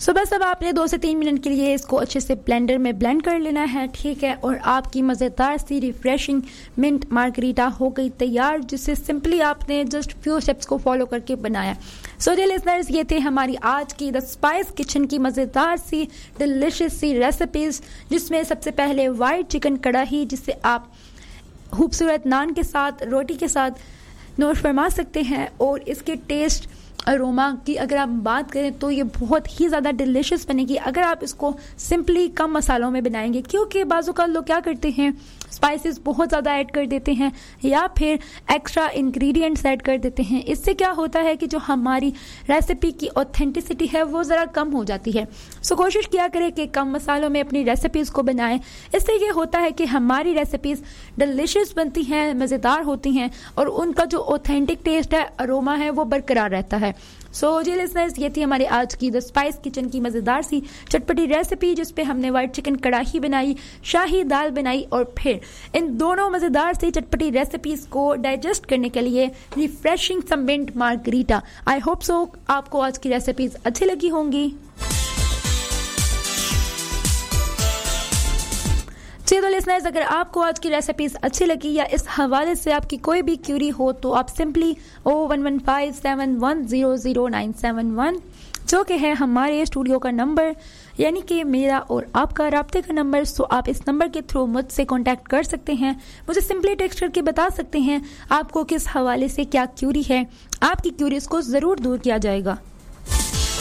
सो बस अब आपने 2 से 3 मिनट के लिए इसको अच्छे से ब्लेंडर में ब्लेंड कर लेना है, ठीक है। और आपकी मज़ेदार सी रिफ्रेशिंग मिंट मार्गरीटा हो गई तैयार, जिसे सिंपली आपने जस्ट फ्यू स्टेप्स को फॉलो करके बनाया। सो डियर लिसनर्स, ये थे हमारी आज की द स्पाइस किचन की मज़ेदार सी डिलिशियस सी रेसिपीज़, जिसमें सबसे पहले वाइट चिकन कढ़ाई, जिसे आप खूबसूरत नान के साथ, रोटी के साथ नोश फरमा सकते हैं। और इसके टेस्ट अरोमा की अगर आप बात करें तो ये बहुत ही ज़्यादा डिलिशियस बनेगी अगर आप इसको सिंपली कम मसालों में बनाएंगे, क्योंकि बाज़ों का लोग क्या करते हैं, स्पाइसेस बहुत ज़्यादा ऐड कर देते हैं या फिर एक्स्ट्रा इंग्रेडिएंट्स ऐड कर देते हैं। इससे क्या होता है कि जो हमारी रेसिपी की ऑथेंटिसिटी है वो ज़रा कम हो जाती है। सो कोशिश किया करें कि कम मसालों में अपनी रेसिपीज़ को बनाएं। इससे ये होता है कि हमारी रेसिपीज़ डिलिशियस बनती हैं, मज़ेदार होती हैं और उनका जो ऑथेंटिक टेस्ट है, अरोमा है, वो बरकरार रहता है। सो जी लिसनर्स, ये थी हमारे आज की द स्पाइस किचन की मज़ेदार सी चटपटी रेसिपी, जिसपे हमने वाइट चिकन कढ़ाई बनाई, शाही दाल बनाई और फिर इन दोनों मज़ेदार सी चटपटी रेसिपीज़ को डाइजेस्ट करने के लिए refreshing some mint margarita. I hope so आपको आज की रेसिपीज़ अच्छी लगी होंगी। तो लिसनर्स, अगर आपको आज की रेसिपीज अच्छी लगी या इस हवाले से आपकी कोई भी क्यूरी हो तो आप सिंपली 011571000971 जो कि है हमारे स्टूडियो का नंबर, यानी कि मेरा और आपका राब्ते का नंबर, सो आप इस नंबर के थ्रू मुझसे कांटेक्ट कर सकते हैं। मुझे सिंपली टेक्स्ट करके बता सकते हैं आपको किस हवाले से क्या क्यूरी है। आपकी क्यूरीज को ज़रूर दूर किया जाएगा।